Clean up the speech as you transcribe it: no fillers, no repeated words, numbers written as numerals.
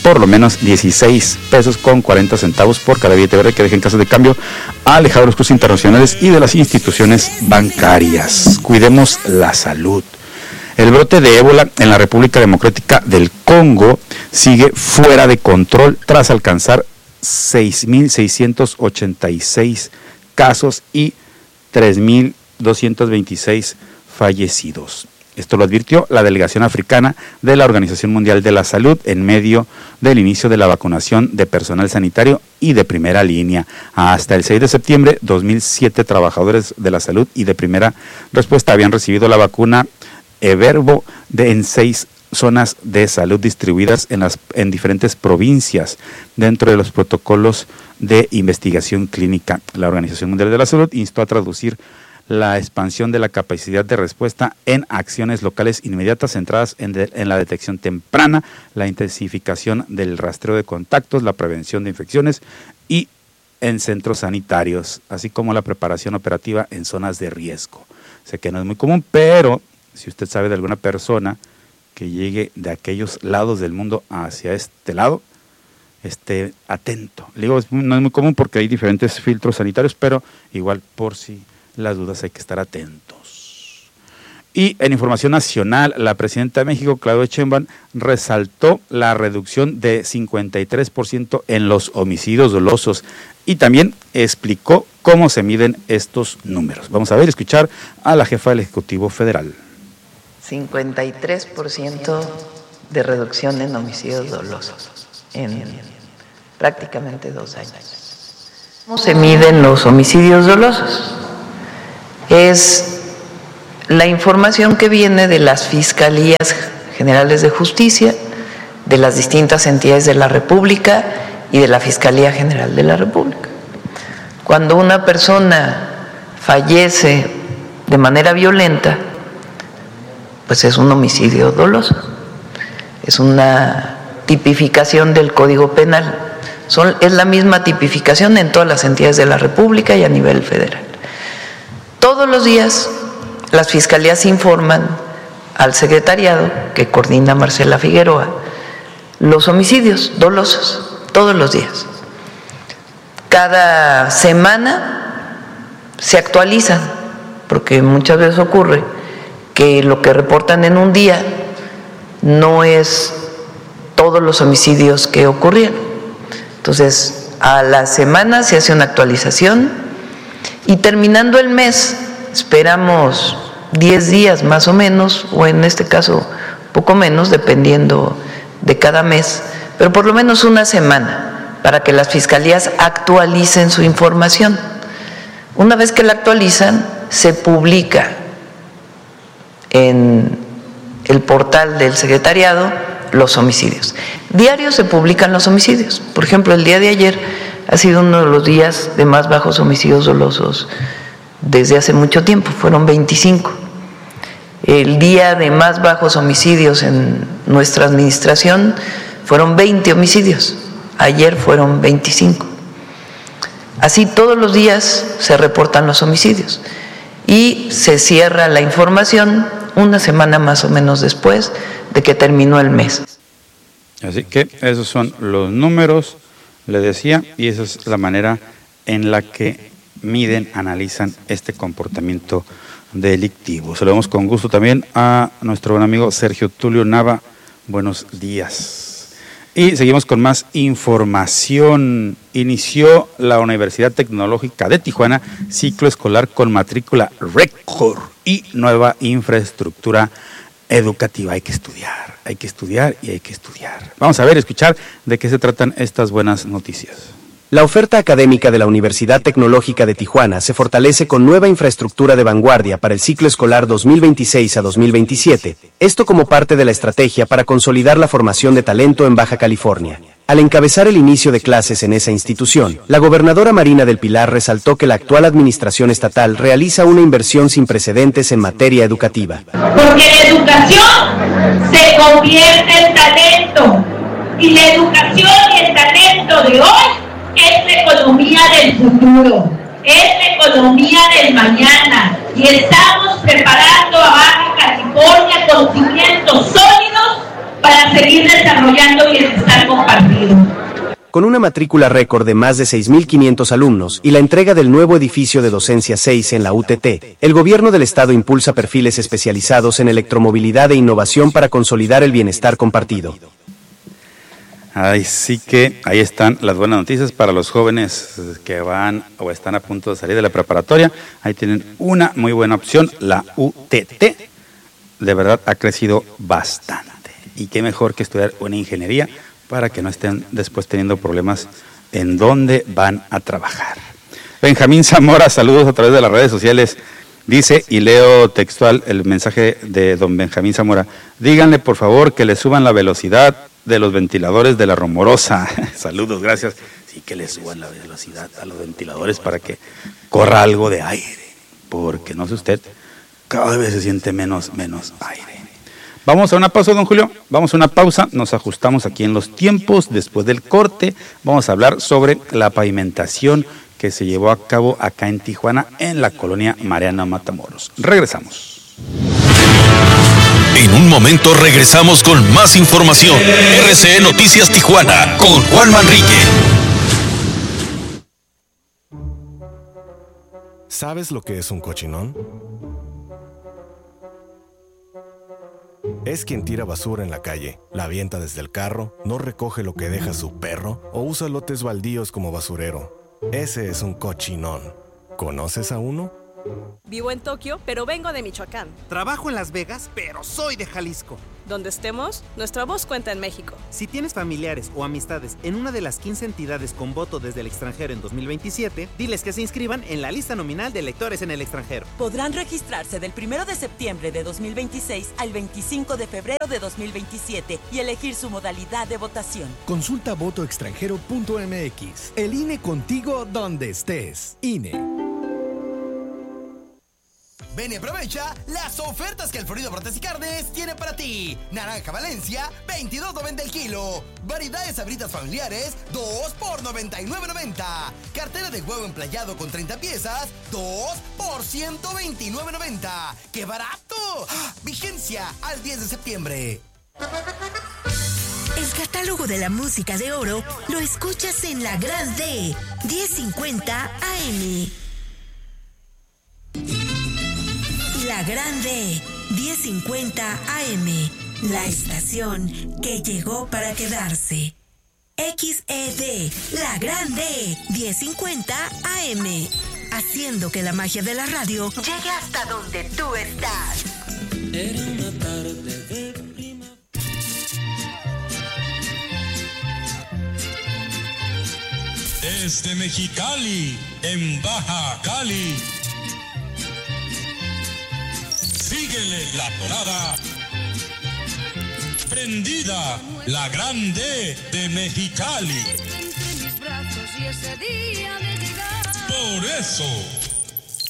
por lo menos 16 pesos con 40 centavos por cada billete verde que deje en casas de cambio, alejado de los cruces internacionales y de las instituciones bancarias. Cuidemos la salud. El brote de ébola en la República Democrática del Congo sigue fuera de control tras alcanzar 6.686 casos y 3.226 fallecidos. Esto lo advirtió la delegación africana de la Organización Mundial de la Salud en medio del inicio de la vacunación de personal sanitario y de primera línea. Hasta el 6 de septiembre, 2.007 trabajadores de la salud y de primera respuesta habían recibido la vacuna Evervo en 6 zonas de salud distribuidas en diferentes provincias dentro de los protocolos de investigación clínica. La Organización Mundial de la Salud instó a traducir la expansión de la capacidad de respuesta en acciones locales inmediatas centradas en la detección temprana, la intensificación del rastreo de contactos, la prevención de infecciones y en centros sanitarios, así como la preparación operativa en zonas de riesgo. Sé que no es muy común, pero si usted sabe de alguna persona que llegue de aquellos lados del mundo hacia este lado, esté atento. Le digo, no es muy común porque hay diferentes filtros sanitarios, pero igual por si las dudas hay que estar atentos. Y en información nacional, la presidenta de México, Claudia Sheinbaum, resaltó la reducción de 53% en los homicidios dolosos y también explicó cómo se miden estos números. Vamos a ver, escuchar a la jefa del Ejecutivo Federal. 53% de reducción en homicidios dolosos en prácticamente 2 años. ¿Cómo se miden los homicidios dolosos? Es la información que viene de las Fiscalías Generales de Justicia, de las distintas entidades de la República y de la Fiscalía General de la República. Cuando una persona fallece de manera violenta, pues es un homicidio doloso, es una tipificación del Código Penal, es la misma tipificación en todas las entidades de la República y a nivel federal. Todos los días las fiscalías informan al secretariado, que coordina Marcela Figueroa, los homicidios dolosos, todos los días. Cada semana se actualizan, porque muchas veces ocurre que lo que reportan en un día no es todos los homicidios que ocurrieron. Entonces, a la semana se hace una actualización y terminando el mes, esperamos 10 días más o menos, o en este caso poco menos, dependiendo de cada mes, pero por lo menos una semana para que las fiscalías actualicen su información. Una vez que la actualizan, se publica en el portal del secretariado los homicidios. Diario se publican los homicidios. Por ejemplo, el día de ayer ha sido uno de los días de más bajos homicidios dolosos desde hace mucho tiempo, fueron 25. El día de más bajos homicidios en nuestra administración fueron 20 homicidios, ayer fueron 25. Así todos los días se reportan los homicidios y se cierra la información una semana más o menos después de que terminó el mes. Así que esos son los números, le decía, y esa es la manera en la que miden, analizan este comportamiento delictivo. Saludamos con gusto también a nuestro buen amigo Sergio Tulio Nava. Buenos días. Y seguimos con más información. Inició la Universidad Tecnológica de Tijuana ciclo escolar con matrícula récord y nueva infraestructura educativa. Hay que estudiar y hay que estudiar. Vamos a ver, escuchar de qué se tratan estas buenas noticias. La oferta académica de la Universidad Tecnológica de Tijuana se fortalece con nueva infraestructura de vanguardia para el ciclo escolar 2026 a 2027, esto como parte de la estrategia para consolidar la formación de talento en Baja California. Al encabezar el inicio de clases en esa institución, la gobernadora Marina del Pilar resaltó que la actual administración estatal realiza una inversión sin precedentes en materia educativa. Porque la educación se convierte en talento, y la educación y el talento de hoy es la economía del futuro, es la economía del mañana, y estamos preparando a Baja California con cimientos sólidos para seguir desarrollando bienestar compartido. Con una matrícula récord de más de 6.500 alumnos y la entrega del nuevo edificio de docencia 6 en la UTT, el gobierno del estado impulsa perfiles especializados en electromovilidad e innovación para consolidar el bienestar compartido. Así que ahí están las buenas noticias para los jóvenes que van o están a punto de salir de la preparatoria. Ahí tienen una muy buena opción, la UTT. De verdad ha crecido bastante. Y qué mejor que estudiar una ingeniería para que no estén después teniendo problemas en dónde van a trabajar. Benjamín Zamora, saludos a través de las redes sociales. Dice, y leo textual el mensaje de don Benjamín Zamora: díganle por favor que le suban la velocidad de los ventiladores de la Rumorosa. Saludos, gracias. Sí, que le suban la velocidad a los ventiladores para que corra algo de aire, porque no sé usted, cada vez se siente menos aire. Vamos a una pausa, don Julio, vamos a una pausa, nos ajustamos aquí en los tiempos. Después del corte vamos a hablar sobre la pavimentación que se llevó a cabo acá en Tijuana, en la colonia Mariano Matamoros. Regresamos. En un momento regresamos con más información. RCE Noticias Tijuana con Juan Manrique. ¿Sabes lo que es un cochinón? Es quien tira basura en la calle, la avienta desde el carro, no recoge lo que deja su perro o usa lotes baldíos como basurero. Ese es un cochinón. ¿Conoces a uno? Vivo en Tokio, pero vengo de Michoacán. Trabajo en Las Vegas, pero soy de Jalisco. Donde estemos, nuestra voz cuenta en México. Si tienes familiares o amistades en una de las 15 entidades con voto desde el extranjero en 2027, diles que se inscriban en la lista nominal de electores en el extranjero. Podrán registrarse del 1 de septiembre de 2026 al 25 de febrero de 2027 y elegir su modalidad de votación. Consulta votoextranjero.mx. El INE contigo donde estés. INE. Ven y aprovecha las ofertas que el Florido Frutas y Carnes tiene para ti. Naranja Valencia, $22.90 el kilo. Variedades Sabritas familiares, 2 por $99.90. Cartera de huevo emplayado con 30 piezas, 2 por $129.90. ¡Qué barato! ¡Ah! Vigencia al 10 de septiembre. El catálogo de la música de oro lo escuchas en La Gran D, 1050 AM. La Gran D, 1050 AM, la estación que llegó para quedarse. XED, La Gran D, 1050 AM, haciendo que la magia de la radio llegue hasta donde tú estás. Era una tarde de primavera. Desde Mexicali, en Baja Cali. Síguele la torada. Prendida, La Gran D de Mexicali. Por eso